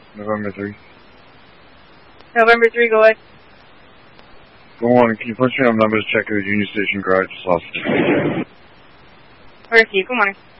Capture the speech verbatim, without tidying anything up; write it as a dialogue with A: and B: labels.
A: November three.
B: November three, go ahead.
A: Go on, can you punch me on numbers, check the Union Station garage, just lost it.
B: Rescue, good morning.